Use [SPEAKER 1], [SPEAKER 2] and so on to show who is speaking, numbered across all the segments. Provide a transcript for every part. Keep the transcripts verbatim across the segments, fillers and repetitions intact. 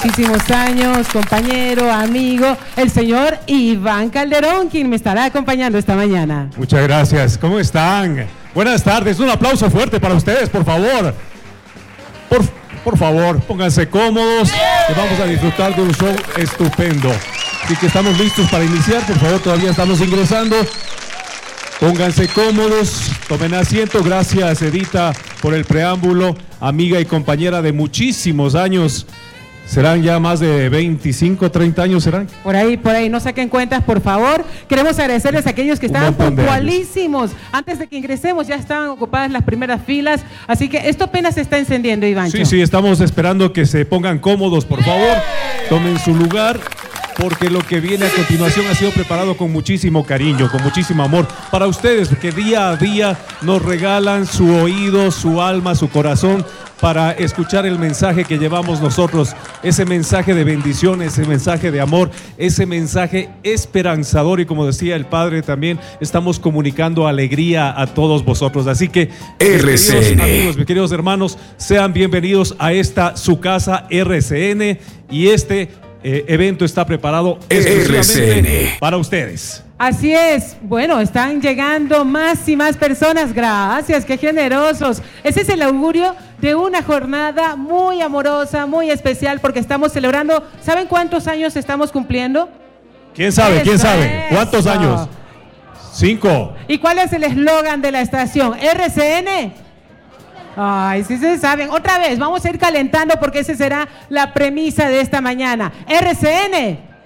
[SPEAKER 1] muchísimos años, compañero, amigo, el señor Iván Calderón, quien me estará acompañando esta mañana.
[SPEAKER 2] Muchas gracias. ¿Cómo están? Buenas tardes. Un aplauso fuerte para ustedes, por favor. Por, por favor, pónganse cómodos, que vamos a disfrutar de un show estupendo. Así que estamos listos para iniciar. Por favor, todavía estamos ingresando. Pónganse cómodos, tomen asiento. Gracias, Edita, por el preámbulo. Amiga y compañera de muchísimos años. ¿Serán ya más de veinticinco, treinta años serán?
[SPEAKER 1] Por ahí, por ahí, no saquen cuentas, por favor. Queremos agradecerles a aquellos que estaban puntualísimos. Antes de que ingresemos ya estaban ocupadas las primeras filas. Así que esto apenas se está encendiendo, Ivancho.
[SPEAKER 2] Sí, sí, estamos esperando que se pongan cómodos, por favor. Tomen su lugar, porque lo que viene a continuación ha sido preparado con muchísimo cariño, con muchísimo amor para ustedes, que día a día nos regalan su oído, su alma, su corazón, para escuchar el mensaje que llevamos nosotros, ese mensaje de bendición, ese mensaje de amor, ese mensaje esperanzador, y como decía el Padre también, estamos comunicando alegría a todos vosotros. Así que,
[SPEAKER 3] R C N.
[SPEAKER 2] Mis queridos amigos, mis queridos hermanos, sean bienvenidos a esta su casa R C N, y este eh, evento está preparado exclusivamente para ustedes.
[SPEAKER 1] Así es, bueno, están llegando más y más personas, gracias, qué generosos. Ese es el augurio de una jornada muy amorosa, muy especial, porque estamos celebrando, ¿saben cuántos años estamos cumpliendo?
[SPEAKER 2] ¿Quién sabe?
[SPEAKER 1] Eso,
[SPEAKER 2] ¿Quién sabe?
[SPEAKER 1] eso.
[SPEAKER 2] ¿Cuántos años? Cinco.
[SPEAKER 1] ¿Y cuál es el eslogan de la estación? ¿R C N? Ay, sí se saben. Otra vez, vamos a ir calentando porque esa será la premisa de esta mañana. ¿R C N?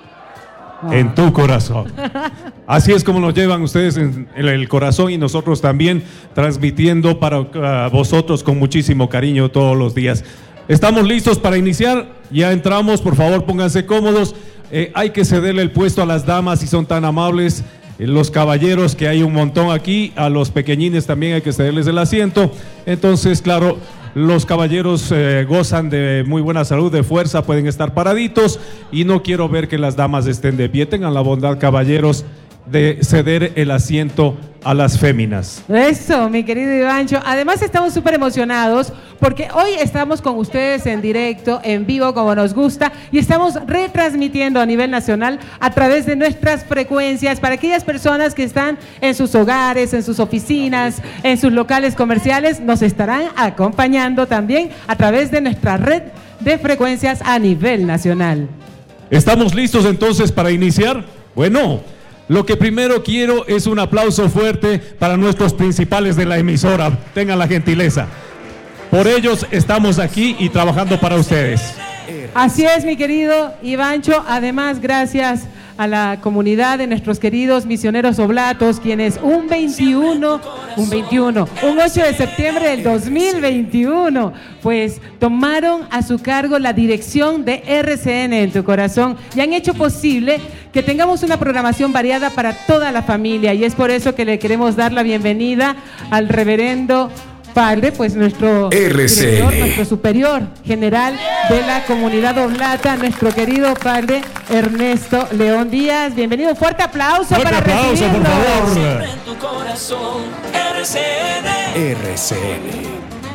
[SPEAKER 2] En tu corazón. Así es como nos llevan ustedes en, en el corazón, y nosotros también transmitiendo para uh, vosotros con muchísimo cariño todos los días. Estamos listos para iniciar. Ya entramos, por favor, pónganse cómodos. Eh, hay que cederle el puesto a las damas si son tan amables. Eh, los caballeros, que hay un montón aquí, a los pequeñines también hay que cederles el asiento. Entonces, claro, los caballeros eh, gozan de muy buena salud, de fuerza, pueden estar paraditos, y no quiero ver que las damas estén de pie. Tengan la bondad, caballeros, de ceder el asiento a las féminas.
[SPEAKER 1] Eso, mi querido Ivancho. Además estamos súper emocionados porque hoy estamos con ustedes en directo, en vivo, como nos gusta, y estamos retransmitiendo a nivel nacional a través de nuestras frecuencias para aquellas personas que están en sus hogares, en sus oficinas, en sus locales comerciales. Nos estarán acompañando también a través de nuestra red de frecuencias a nivel nacional.
[SPEAKER 2] ¿Estamos listos entonces para iniciar? Bueno, lo que primero quiero es un aplauso fuerte para nuestros principales de la emisora. Tengan la gentileza. Por ellos estamos aquí y trabajando para ustedes.
[SPEAKER 1] Así es, mi querido Ivancho. Además, gracias a la comunidad de nuestros queridos misioneros oblatos, quienes un veintiuno, un veintiuno, un ocho de septiembre del dos mil veintiuno, pues tomaron a su cargo la dirección de R C N en tu corazón y han hecho posible que tengamos una programación variada para toda la familia, y es por eso que le queremos dar la bienvenida al reverendo Padre, pues nuestro
[SPEAKER 3] R C N,
[SPEAKER 1] director, nuestro superior general de la comunidad oblata, nuestro querido Padre Ernesto León Díaz. Bienvenido, fuerte aplauso
[SPEAKER 2] fuerte
[SPEAKER 1] para
[SPEAKER 2] aplauso,
[SPEAKER 1] recibirlo.
[SPEAKER 2] por favor.
[SPEAKER 4] En tu corazón, R C N.
[SPEAKER 3] R C N.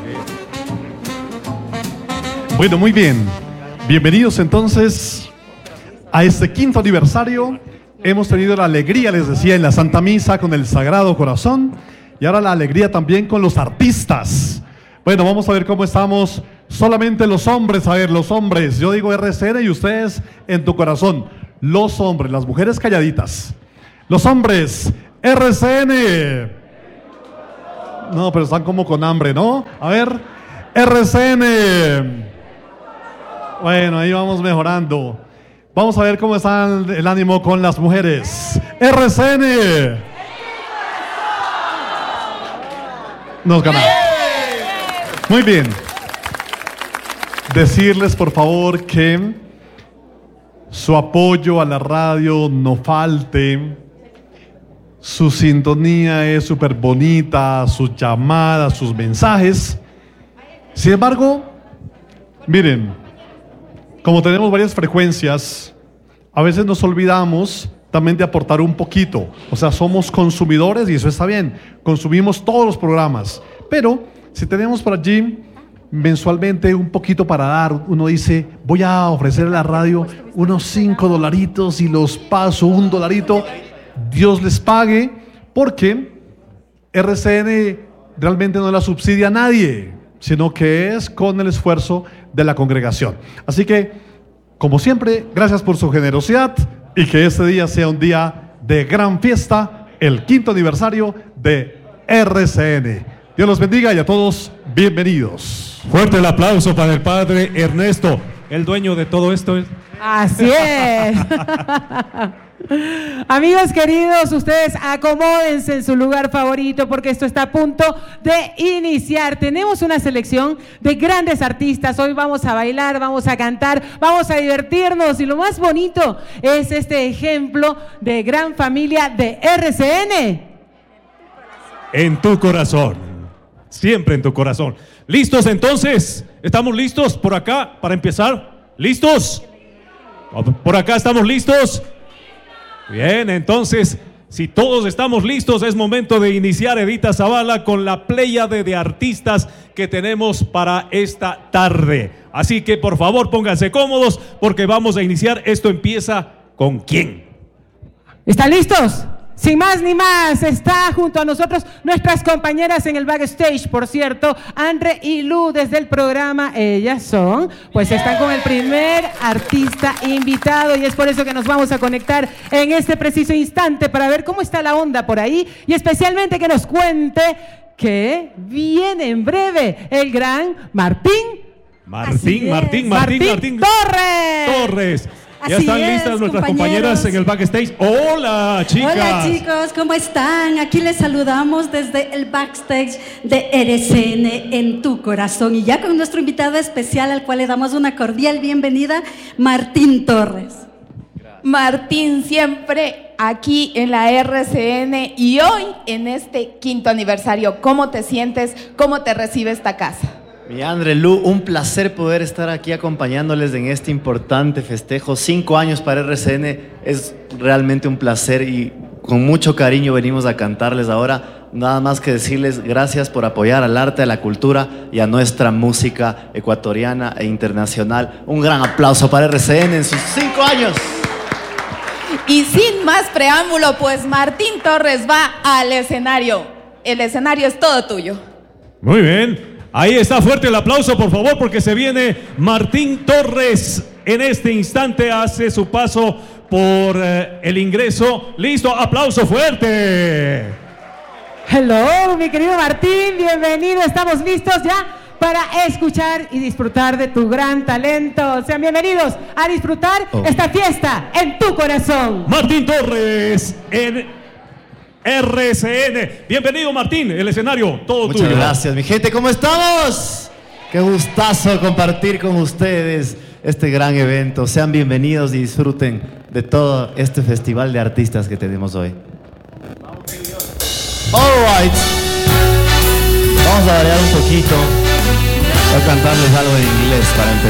[SPEAKER 5] Bueno, muy bien. Bienvenidos entonces a este quinto aniversario. Hemos tenido la alegría, les decía, en la Santa Misa con el Sagrado Corazón, y ahora la alegría también con los artistas. Bueno, vamos a ver cómo estamos. Solamente los hombres, a ver, los hombres. Yo digo R C N y ustedes en tu corazón. Los hombres, las mujeres calladitas. Los hombres, R C N. No, pero están como con hambre, ¿no? A ver, R C N. Bueno, ahí vamos mejorando. Vamos a ver cómo está el ánimo con las mujeres. R C N. Nos ganamos. Muy bien. Decirles, por favor, que su apoyo a la radio no falte. Su sintonía es súper bonita, sus llamadas, sus mensajes. Sin embargo, miren, como tenemos varias frecuencias, a veces nos olvidamos también de aportar un poquito. O sea, somos consumidores y eso está bien. Consumimos todos los programas. Pero si tenemos por allí mensualmente un poquito para dar. Uno dice, voy a ofrecer a la radio unos cinco dolaritos y los paso un dolarito. Dios les pague, porque R C N realmente no la subsidia a nadie, sino que es con el esfuerzo de la congregación. Así que, como siempre, gracias por su generosidad y que este día sea un día de gran fiesta, el quinto aniversario de R C N. Dios los bendiga y a todos, bienvenidos.
[SPEAKER 2] Fuerte el aplauso para el padre Ernesto, el dueño de todo esto.
[SPEAKER 1] Así es. Amigos queridos, ustedes acomódense en su lugar favorito porque esto está a punto de iniciar. Tenemos una selección de grandes artistas. Hoy vamos a bailar, vamos a cantar, vamos a divertirnos y lo más bonito es este ejemplo de gran familia de R C N.
[SPEAKER 2] En tu corazón, siempre en tu corazón. ¿Listos entonces? ¿Estamos listos por acá para empezar? ¿Listos? ¿Por acá estamos listos? Bien, entonces, si todos estamos listos, es momento de iniciar, Edita Zavala, con la pléyade de artistas que tenemos para esta tarde. Así que, por favor, pónganse cómodos, porque vamos a iniciar. Esto empieza con ¿quién?
[SPEAKER 1] ¿Están listos? Sin más ni más, está junto a nosotros nuestras compañeras en el backstage, por cierto, Andre y Lu desde el programa. Ellas son, pues están con el primer artista invitado y es por eso que nos vamos a conectar en este preciso instante para ver cómo está la onda por ahí y especialmente que nos cuente que viene en breve el gran Martín.
[SPEAKER 2] Martín, Martín, Martín,
[SPEAKER 1] Martín,
[SPEAKER 2] Martín
[SPEAKER 1] Torres.
[SPEAKER 2] Torres. Ya
[SPEAKER 3] Así
[SPEAKER 2] están
[SPEAKER 3] es,
[SPEAKER 2] listas nuestras
[SPEAKER 3] compañeros.
[SPEAKER 2] compañeras en el backstage. Hola, chicas.
[SPEAKER 3] Hola chicos, ¿cómo están? Aquí les saludamos desde el backstage de R C N en tu corazón y ya con nuestro invitado especial al cual le damos una cordial bienvenida, Martín Torres.
[SPEAKER 6] Martín, siempre aquí en la R C N y hoy en este quinto aniversario. ¿Cómo te sientes? ¿Cómo te recibe esta casa?
[SPEAKER 7] Mi Andre, Lu, un placer poder estar aquí acompañándoles en este importante festejo. Cinco años para R C N es realmente un placer y con mucho cariño venimos a cantarles ahora. Nada más que decirles gracias por apoyar al arte, a la cultura y a nuestra música ecuatoriana e internacional. Un gran aplauso para R C N en sus cinco años.
[SPEAKER 6] Y sin más preámbulo, pues Martín Torres va al escenario. El escenario es todo tuyo.
[SPEAKER 2] Muy bien. Ahí está, fuerte el aplauso, por favor, porque se viene Martín Torres. En este instante hace su paso por eh, el ingreso. Listo, aplauso fuerte.
[SPEAKER 1] Hello, mi querido Martín, bienvenido. Estamos listos ya para escuchar y disfrutar de tu gran talento. Sean bienvenidos a disfrutar oh. esta fiesta en tu corazón.
[SPEAKER 2] Martín Torres en R C N. Bienvenido, Martín, el escenario todo
[SPEAKER 7] Muchas
[SPEAKER 2] tuyo.
[SPEAKER 7] Muchas gracias, mi gente. ¿Cómo estamos? Qué gustazo compartir con ustedes este gran evento. Sean bienvenidos y disfruten de todo este festival de artistas que tenemos hoy. All right. Vamos a variar un poquito. Voy a cantarles algo en inglés para empezar.